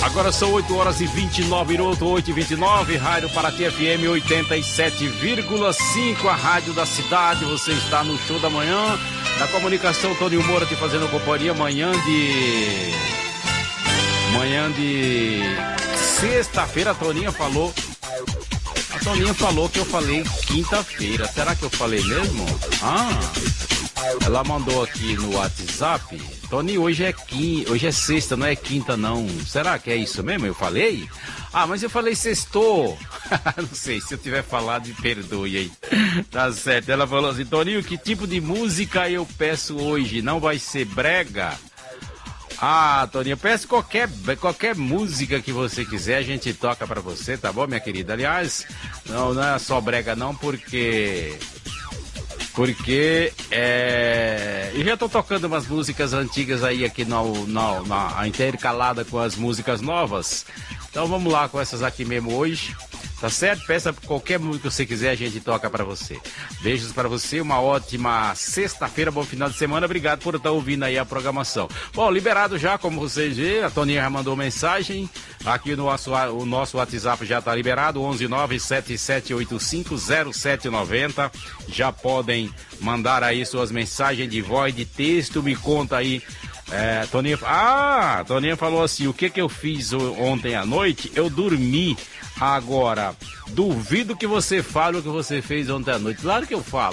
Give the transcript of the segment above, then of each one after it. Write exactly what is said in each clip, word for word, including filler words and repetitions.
Agora são oito horas e vinte e nove minutos, oito e vinte e nove, Rádio Paraty F M oitenta e sete vírgula cinco, a rádio da cidade. Você está no show da manhã, na comunicação, Toninho Moura te fazendo companhia, manhã de... Manhã de... Sexta-feira, a Toninha falou... A Toninha falou que eu falei quinta-feira, será que eu falei mesmo? Ah... Ela mandou aqui no WhatsApp, Tony, hoje é quinta, hoje é sexta, não é quinta não. Será que é isso mesmo? Eu falei? Ah, mas eu falei sextou. Não sei, se eu tiver falado, me perdoe aí. Tá certo. Ela falou assim, Toninho, que tipo de música eu peço hoje? Não vai ser brega? Ah, Toninho, eu peço qualquer, qualquer música que você quiser, a gente toca pra você, tá bom, minha querida? Aliás, não, não é só brega não, porque... Porque é, eu já tô tocando umas músicas antigas aí aqui no, no, na intercalada com as músicas novas. Então vamos lá com essas aqui mesmo hoje. Tá certo? Peça qualquer música que você quiser, a gente toca pra você. Beijos pra você, uma ótima sexta-feira, bom final de semana. Obrigado por estar ouvindo aí a programação. Bom, liberado já, como vocês viram, a Toninha já mandou mensagem. Aqui no nosso, o nosso WhatsApp já tá liberado, onze nove sete sete oito cinco zero sete nove zero. Já podem mandar aí suas mensagens de voz, de texto, me conta aí. É, Toninha, ah, Toninha falou assim, o que que eu fiz ontem à noite? Eu dormi. Agora, duvido que você fale o que você fez ontem à noite. Claro que eu falo.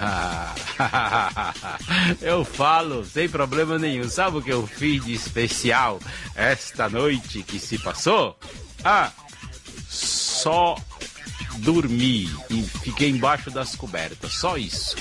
Eu falo, sem problema nenhum. Sabe o que eu fiz de especial esta noite que se passou? Ah, só dormi e fiquei embaixo das cobertas. Só isso.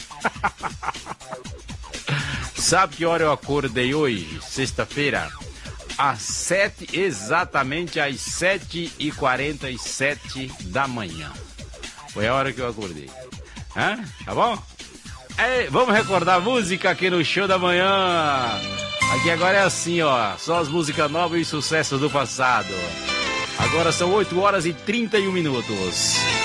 Sabe que hora eu acordei hoje, sexta-feira? Às sete, exatamente às sete e quarenta e sete da manhã. Foi a hora que eu acordei. Hã? Tá bom? É, vamos recordar a música aqui no show da manhã. Aqui agora é assim, ó. Só as músicas novas e sucessos do passado. Agora são oito horas e trinta e um minutos.